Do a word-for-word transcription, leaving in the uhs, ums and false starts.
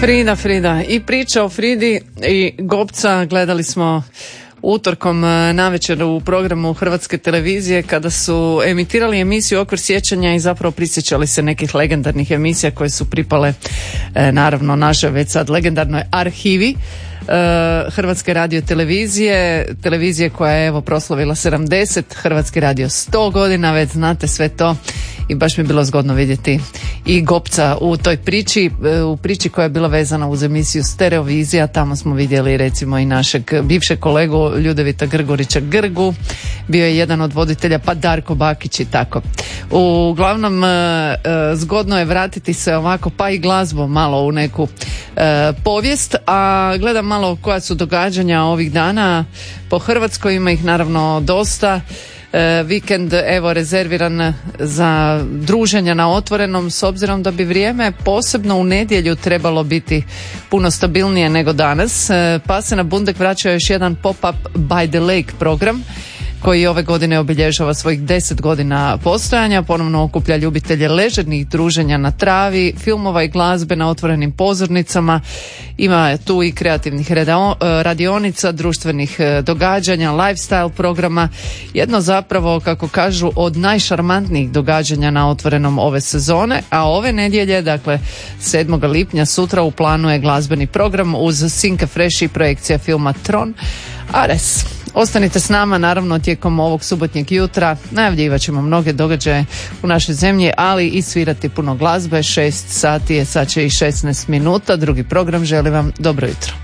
Frida, Frida. I priča o Fridi i Gobca gledali smo utorkom navečer u programu Hrvatske televizije kada su emitirali emisiju Okvir sjećanja i zapravo prisjećali se nekih legendarnih emisija koje su pripale naravno našoj već sad legendarnoj arhivi Hrvatske radio televizije, televizije koja je evo proslavila sedamdeset, Hrvatski radio sto godina, već znate sve to i baš mi je bilo zgodno vidjeti i Gobca u toj priči, u priči koja je bila vezana uz emisiju Stereovizija. Tamo smo vidjeli recimo i našeg bivšeg kolegu Ljudevita Grgurića Grgu, bio je jedan od voditelja, pa Darko Bakić i tako. Uglavnom zgodno je vratiti se ovako pa i glazbom malo u neku povijest, a gledam malo koja su događanja ovih dana po Hrvatskoj, ima ih naravno dosta. E, vikend evo rezerviran za druženja na otvorenom, s obzirom da bi vrijeme posebno u nedjelju trebalo biti puno stabilnije nego danas, e, pa se na Bundek vraća još jedan pop-up by the lake program koji ove godine obilježava svojih deset godina postojanja, ponovno okuplja ljubitelje ležernih druženja na travi, filmova i glazbe na otvorenim pozornicama, ima tu i kreativnih radionica, društvenih događanja, lifestyle programa, jedno zapravo, kako kažu, od najšarmantnijih događanja na otvorenom ove sezone, a ove nedjelje, dakle sedmog lipnja, sutra u planu je glazbeni program uz Sinke Fresh i projekcija filma Tron Ares. Ostanite s nama naravno tijekom ovog subotnjeg jutra, najavljivat ćemo mnoge događaje u našoj zemlji, ali i svirati puno glazbe. Šest sati je, sad će i šesnaest minuta, drugi program, želim vam dobro jutro.